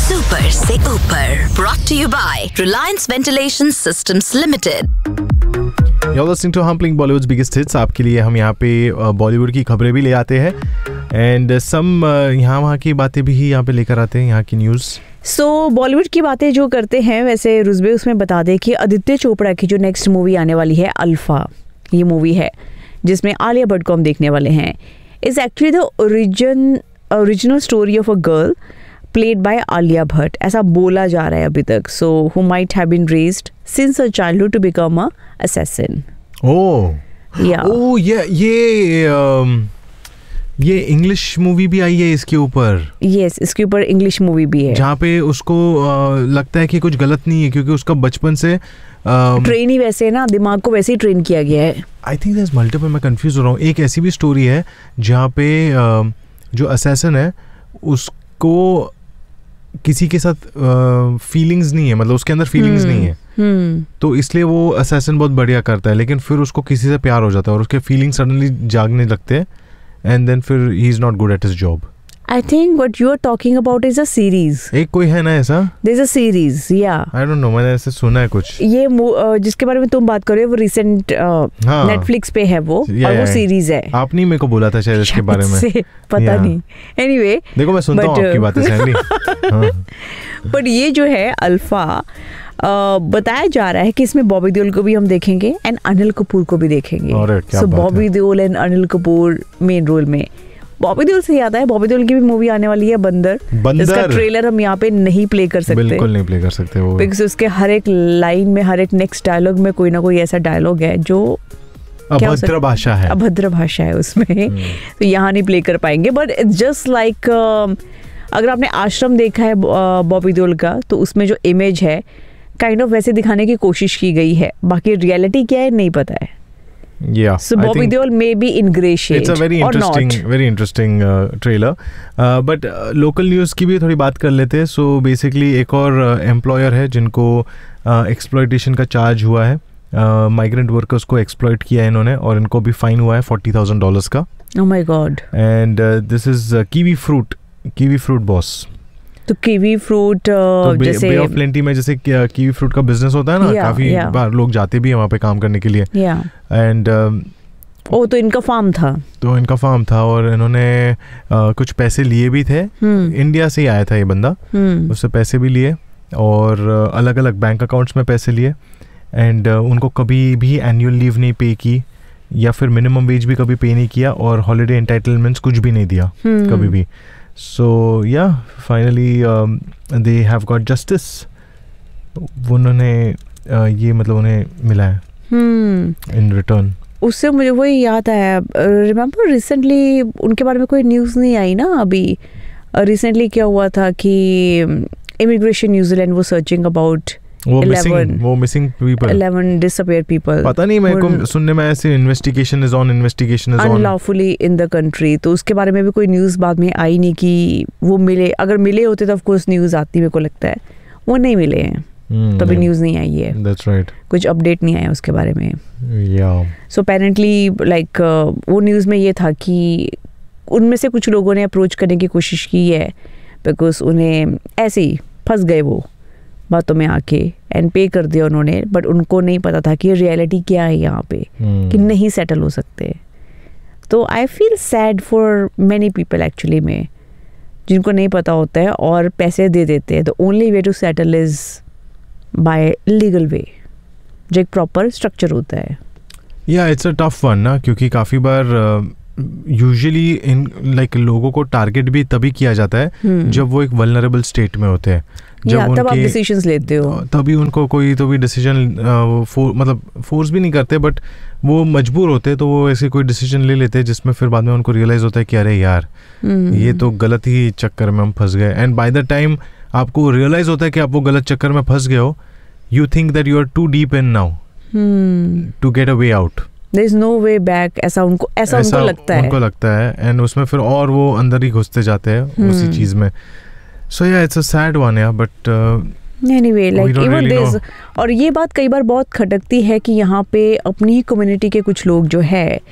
Super से ऊपर brought to you by Reliance Ventilation Systems Limited. You're listening to Humpling Bollywood's biggest hits. आपके लिए हम यहाँ पे बॉलीवुड की खबरें भी ले आते हैं एंड सम यहाँ वहाँ की बातें भी यहाँ पे लेकर आते हैं, यहाँ की न्यूज़. सो बॉलीवुड की बातें जो करते हैं, वैसे रुजबे उसमें बता दें कि आदित्य चोपड़ा की जो नेक्स्ट मूवी आने वाली है अल्फा, ये मूवी है जिसमें आलिया भट्ट को हम देखने वाले हैं, is actually the original story of a girl played by Alia Bhatt, ऐसा बोला जा रहा है अभी तक. So who might have been raised since her childhood to become a assassin. Oh. Yeah. Oh ये इंग्लिश मूवी भी आई है इसके ऊपर. Yes, इसके ऊपर इंग्लिश मूवी भी है जहाँ पे उसको लगता है कि कुछ गलत नहीं है क्योंकि उसका बचपन से ट्रेन ही वैसे है ना, दिमाग को वैसे ही ट्रेन किया गया है. I think there is multiple, मैं कंफ्यूज हो रहा हूँ. एक ऐसी भी स्टोरी है जहाँ पे जो असैसिन है उसको किसी के साथ फीलिंग्स नहीं है, मतलब उसके अंदर फीलिंग्स नहीं है, तो इसलिए वो असैसिन बहुत बढ़िया करता है, लेकिन फिर उसको किसी से प्यार हो जाता है और उसके फीलिंग्स सडनली जागने लगते हैं एंड देन फिर he is not good at his job. I think what you are talking about is a series. एक कोई है ना ऐसा? There's a series, yeah. I don't know, मैंने ऐसे सुना है कुछ. ये जिसके बारे में तुम बात कर रहे हो वो रिसेंट नेटफ्लिक्स पे है वो, और वो सीरीज है. आपने मेरे को बोला था शायद इसके बारे में. पता नहीं. Anyway, देखो मैं सुनता हूँ आपकी बातें सैंडी. बट ये जो है अल्फा, बताया जा रहा है कि इसमें बॉबी देओल को भी हम देखेंगे एंड अनिल कपूर को भी देखेंगे. सो Bobby Deol and Anil Kapoor main role में. बॉबी देओल से याद है, बॉबी देओल की भी मूवी आने वाली है बंदर. इसका ट्रेलर हम यहाँ पे नहीं प्ले कर सकते, बिल्कुल नहीं प्ले कर सकते वो, बिकॉज उसके हर एक लाइन में, हर एक नेक्स्ट डायलॉग में कोई ना कोई ऐसा डायलॉग है जो अभद्र भाषा है, अभद्र भाषा है उसमें. तो यहाँ नहीं प्ले कर पाएंगे. बट इट्स जस्ट लाइक अगर आपने आश्रम देखा है बॉबी देओल का, तो उसमें जो इमेज है काइंड ऑफ वैसे दिखाने की कोशिश की गई है. बाकी रियलिटी क्या है नहीं पता है. Yeah, so Bobby Deol may be in grey shade. It's a very interesting trailer. But local news की भी थोड़ी बात कर लेते हैं. So basically एक और employer है जिनको exploitation का charge हुआ है. Migrant workers को exploit किया है इन्होंने और इनको भी fine हुआ है $40,000 का. Oh my God. And this is Kiwi Fruit boss. तो कीवी फ्रूट जैसे बे ऑफ प्लेंटी में जैसे कीवी फ्रूट का बिजनेस होता है ना, काफी बार लोग जाते भी हैं वहाँ पे काम करने के लिए. एंड तो इनका फार्म था और इन्होंने कुछ पैसे लिए भी थे. इंडिया से ही आया था ये बंदा, उससे पैसे भी लिए और अलग अलग बैंक अकाउंट्स में पैसे लिए एंड उनको कभी भी एनुअल लीव नहीं पे की या फिर मिनिमम वेज भी कभी पे नहीं किया और हॉलीडे एंटाइटलमेंट्स कुछ भी नहीं दिया कभी भी. So yeah, finally they have got justice. उन्होंने ये मतलब उन्हें मिला है in return. उससे मुझे वही याद आया, रिमेम्बर रिसेंटली उनके बारे में कोई न्यूज़ नहीं आई ना अभी. रिसेंटली क्या हुआ था कि इमिग्रेशन न्यूजीलैंड वो सर्चिंग अबाउट 11 disappeared people. पता नहीं, मेरे को सुनने में ऐसे investigation is on unlawfully in the country. तो उसके बारे में भी कोई न्यूज़ बाद में आई नहीं कि वो मिले. अगर मिले होते तो ऑफ कोर्स न्यूज़ आती, मेरे को लगता है. वो नहीं मिले हैं, तभी न्यूज़ नहीं आई है. That's right. कुछ अपडेट नहीं आया उसके बारे में. सो अपेरेंटली लाइक वो न्यूज़ में ये था कि उनमें से कुछ लोगों ने अप्रोच करने की कोशिश की है बिकॉज उन्हें ऐसे ही फंस गए वो बातों में आके एंड पे कर दिया उन्होंने. बट उनको नहीं पता था कि रियलिटी क्या है यहाँ पे, कि नहीं सेटल हो सकते. तो I feel sad for many people actually में, जिनको नहीं पता होता है और पैसे दे देते हैं. The only way to settle is by legal way, जो एक प्रॉपर स्ट्रक्चर होता है. इट्स अ टफ वन ना, क्योंकि काफ़ी बार यूजुअली इन लाइक लोगों को टारगेट भी तभी किया जाता है जब वो एक वल्नरेबल स्टेट में होते हैं. तब आप डिसीजंस लेते हो, तभी उनको कोई तो भी डिसीजन मतलब फोर्स भी नहीं करते, बट वो मजबूर होते हैं तो वो ऐसे कोई डिसीजन ले लेते हैं जिसमें फिर बाद में उनको रियलाइज होता है कि अरे यार ये तो गलत ही चक्कर में हम फंस गए. एंड बाय द टाइम आपको रियलाइज होता है कि आप वो गलत चक्कर में फंस गए हो, you think that you are to deep in now to get a way out. There is no way back, ऐसा उनको लगता है एंड उसमें फिर और वो अंदर ही घुसते जाते हैं उसी चीज में. So yeah, it's a sad one, yeah, but anyway, like even really this, और ये बात कई बार बहुत खटकती है कि यहाँ पे अपनी ही कम्युनिटी के कुछ लोग जो है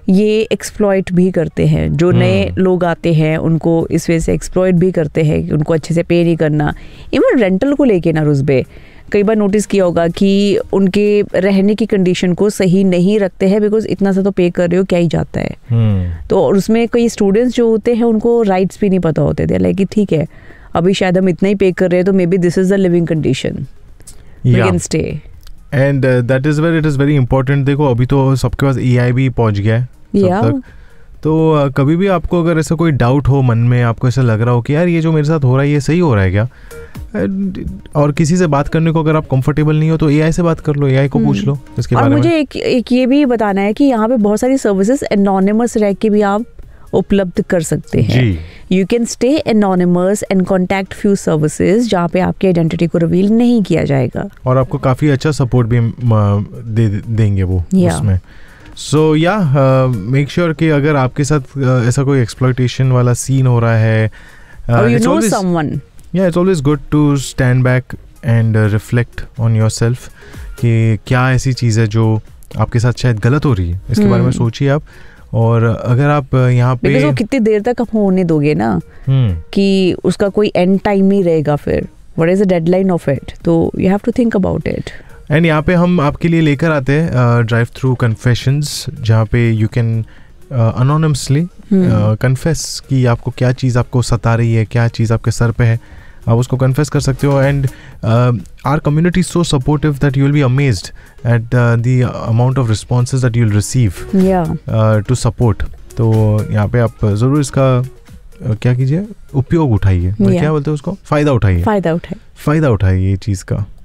ये एक्सप्लॉइट भी करते हैं, जो नए लोग आते हैं उनको इस वजह से एक्सप्लॉइट भी करते हैं कि उनको अच्छे से पे नहीं करना। इवन रेंटल को लेके ना रुस्बे कई बार नोटिस किया होगा कि उनके रहने की कंडीशन को सही नहीं रखते हैं, बिकॉज इतना सा तो पे कर रहे हो, क्या ही जाता है। तो और उसमें कई स्टूडेंट्स जो होते हैं उनको राइट्स भी नहीं पता होते थे, लाइक ठीक है अभी शायद हम इतना ही पे कर रहे हैं तो may be this is the living condition, we can stay. And that is where it is very important. देखो अभी तो सबके पास EI भी पहुंच गया है सब तक, तो कभी भी आपको अगर ऐसा कोई डाउट हो मन में, आपको ऐसा लग रहा हो कि यार ये जो मेरे साथ हो रहा है ये सही हो रहा है क्या, और किसी से बात करने को अगर आप कंफर्टेबल नहीं हो तो AI से बात कर लो, AI को पूछ लो इसके बारे में। और मुझे एक ये भी बताना है कि यहाँ पे बहुत सारी सर्विसेज एनोनिमस रह के भी आप उपलब्ध कर सकते हैं। You can stay anonymous and contact few services जहाँ पे आपकी आइडेंटिटी को रिवील नहीं किया जाएगा, और आपको काफ़ी अच्छा सपोर्ट भी देंगे वो उसमें। सो मेक श्योर कि अगर आपके साथ ऐसा कोई एक्सप्लॉयटेशन वाला सीन हो रहा है, it's always good to stand back and reflect on yourself कि क्या ऐसी चीज़ है जो आपके साथ शायद गलत हो रही है, इसके बारे में सोचिए आप। और अगर आप यहाँ पे वो कितनी देर तक आप होने दोगे ना कि उसका कोई एंड टाइम नहीं रहेगा, फिर what is the deadline of it, तो you have to think about it. And यहाँ पे हम आपके लिए लेकर आते हैं ड्राइव थ्रू कन्फेशंस, जहाँ पे यू कैन अनोनिमसली कन्फेस कि आपको क्या चीज़ आपको सता रही है, क्या चीज़ आपके सर पे है, आप उसको कन्फेस कर सकते हो। And our community is so supportive that you will be amazed at the amount of responses that you will receive to support. तो यहाँ पे आप ज़रूर इसका क्या कीजिए, उपयोग उठाइए, क्या बोलते हैं उसको, फ़ायदा उठाइए ये चीज़ का।